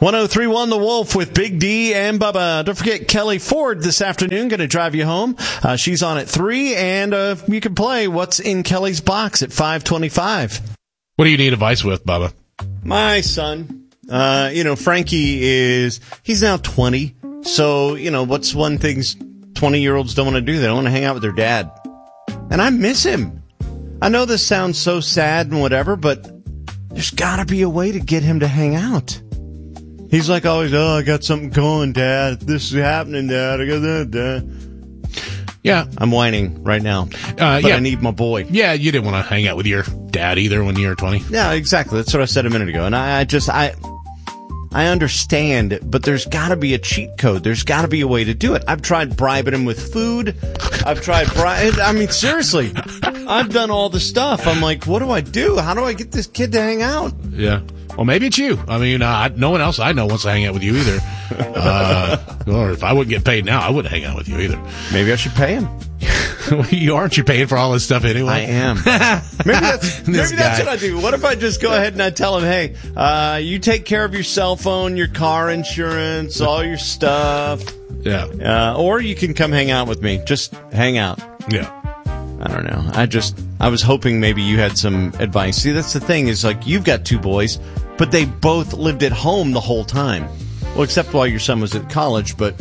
103.1 The Wolf with Big D and Bubba. Don't forget Kelly Ford this afternoon, going to drive you home. She's on at 3, and you can play What's in Kelly's Box at 5:25. What do you need advice with, Bubba? My son, Frankie he's now 20. So, what's one thing 20-year-olds don't want to do? They don't want to hang out with their dad. And I miss him. I know this sounds so sad and whatever, but there's got to be a way to get him to hang out. He's like always, I got something going, Dad. This is happening, Dad. I got that, Dad. Yeah. I'm whining right now. But I need my boy. Yeah, you didn't want to hang out with your dad either when you were 20. Yeah, exactly. That's what I said a minute ago. And I understand, but there's got to be a cheat code. There's got to be a way to do it. I've tried bribing him with food. I've tried seriously. I've done all the stuff. I'm like, what do I do? How do I get this kid to hang out? Yeah. Well, maybe it's you. I mean, no one else I know wants to hang out with you either. Or if I wouldn't get paid now, I wouldn't hang out with you either. Maybe I should pay him. Aren't you paying for all this stuff anyway? I am. Maybe that's what I do. What if I just go ahead and I tell him, hey, you take care of your cell phone, your car insurance, all your stuff. Yeah. Or you can come hang out with me. Just hang out. Yeah. I don't know. I was hoping maybe you had some advice. See, that's the thing is like you've got two boys, but they both lived at home the whole time. Well, except while your son was at college, but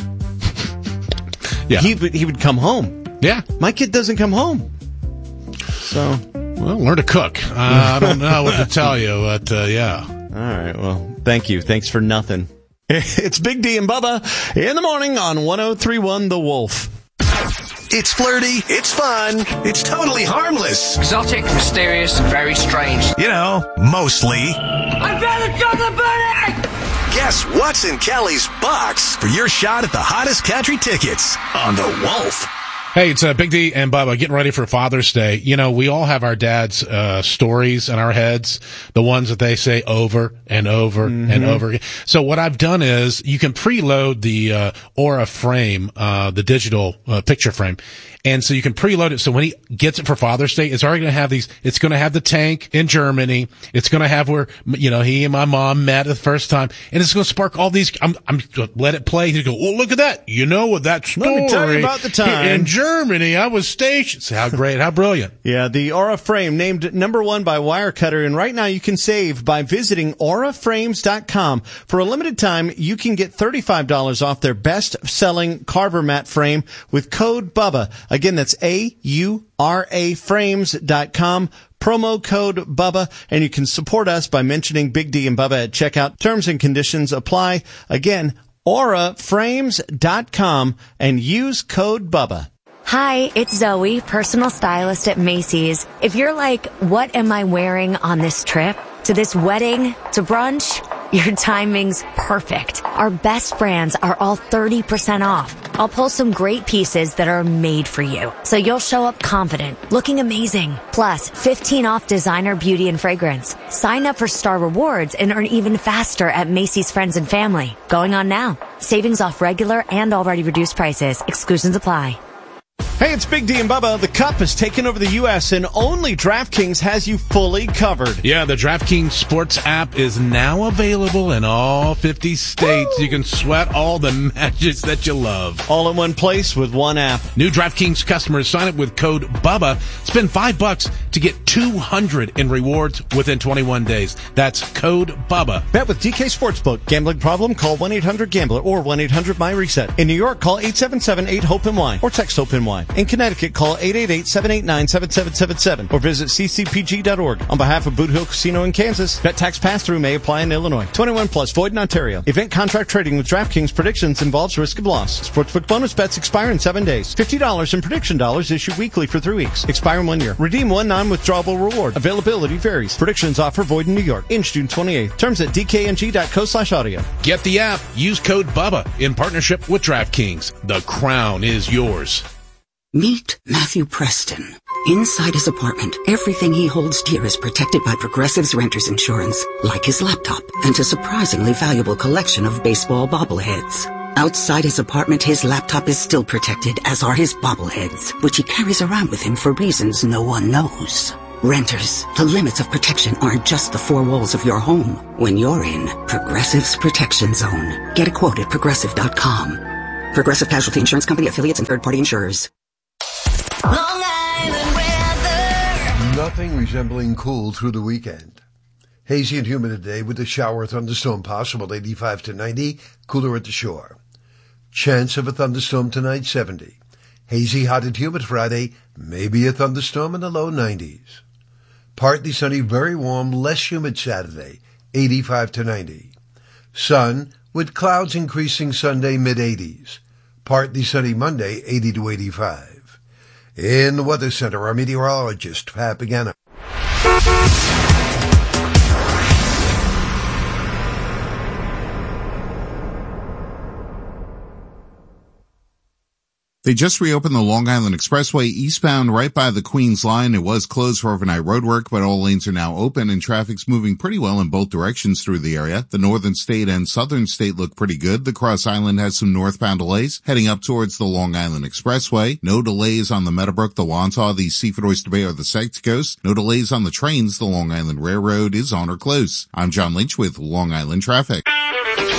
yeah. he would come home. Yeah. My kid doesn't come home. So, well, learn to cook. I don't know what to tell you, but yeah. All right. Well, thank you. Thanks for nothing. It's Big D and Bubba in the morning on 103.1 The Wolf. It's flirty, it's fun, it's totally harmless. Exotic, mysterious, and very strange. Mostly. I found a chocolate bunny! Guess what's in Kelly's box for your shot at the hottest country tickets on The Wolf. Hey, it's Big D and Bubba getting ready for Father's Day. We all have our dad's stories in our heads, the ones that they say over and over and over again. So what I've done is you can preload the Aura frame, the digital picture frame. And so you can preload it. So when he gets it for Father's Day, it's already going to have these. It's going to have the tank in Germany. It's going to have where, he and my mom met the first time. And it's going to spark all these. I'm let it play. He'll go, oh, look at that. With that story. Let me tell you about the time. In Germany, I was stationed. See how great, how brilliant. Yeah, the Aura frame named number 1 by Wirecutter. And right now you can save by visiting auraframes.com. For a limited time, you can get $35 off their best-selling Carver mat frame with code BUBBA. Again, that's auraframes.com. Promo code BUBBA, and you can support us by mentioning Big D and Bubba at checkout. Terms and conditions apply. Again, auraframes.com and use code BUBBA. Hi, it's Zoe, personal stylist at Macy's. If you're like, what am I wearing on this trip? To this wedding? To brunch? Your timing's perfect. Our best brands are all 30% off. I'll pull some great pieces that are made for you, so you'll show up confident, looking amazing. Plus, 15 off designer, beauty, and fragrance. Sign up for Star Rewards and earn even faster at Macy's Friends and Family. Going on now. Savings off regular and already reduced prices. Exclusions apply. Hey, it's Big D and Bubba. The Cup has taken over the U.S. and only DraftKings has you fully covered. Yeah, the DraftKings Sports app is now available in all 50 states. Woo! You can sweat all the matches that you love. All in one place with one app. New DraftKings customers sign up with code BUBBA. Spend $5 to get $200 in rewards within 21 days. That's code BUBBA. Bet with DK Sportsbook. Gambling problem? Call 1-800-GAMBLER or 1-800-MY-RESET. In New York, call 877-8-HOPE-NY or text HOPE-NY. In Connecticut, call 888-789-7777 or visit ccpg.org. On behalf of Boot Hill Casino in Kansas, bet tax pass-through may apply in Illinois. 21 plus, void in Ontario. Event contract trading with DraftKings predictions involves risk of loss. Sportsbook bonus bets expire in 7 days. $50 in prediction dollars issued weekly for 3 weeks. Expire in 1 year. Redeem one non-withdrawable reward. Availability varies. Predictions offer void in New York. In June 28th. Terms at dkng.co/audio. Get the app. Use code BUBBA in partnership with DraftKings. The crown is yours. Meet Matthew Preston. Inside his apartment, everything he holds dear is protected by Progressive's Renter's Insurance, like his laptop and a surprisingly valuable collection of baseball bobbleheads. Outside his apartment, his laptop is still protected, as are his bobbleheads, which he carries around with him for reasons no one knows. Renters, the limits of protection aren't just the four walls of your home. When you're in Progressive's Protection Zone, get a quote at Progressive.com. Progressive Casualty Insurance Company, affiliates, and third-party insurers. Long Island weather. Nothing resembling cool through the weekend. Hazy and humid today with a shower or thunderstorm possible, 85 to 90, cooler at the shore. Chance of a thunderstorm tonight, 70. Hazy, hot and humid Friday, maybe a thunderstorm in the low 90s. Partly sunny, very warm, less humid Saturday, 85 to 90. Sun, with clouds increasing Sunday, mid-80s. Partly sunny Monday, 80 to 85. In the Weather Center, our meteorologist, Pat Pagano. They just reopened the Long Island Expressway eastbound right by the Queens line. It was closed for overnight road work, but all lanes are now open and traffic's moving pretty well in both directions through the area. The Northern State and Southern State look pretty good. The Cross Island has some northbound delays heading up towards the Long Island Expressway. No delays on the Meadowbrook, the Wantagh, the Seaford Oyster Bay, or the Sykes Coast. No delays on the trains. The Long Island Railroad is on or close. I'm John Lynch with Long Island Traffic.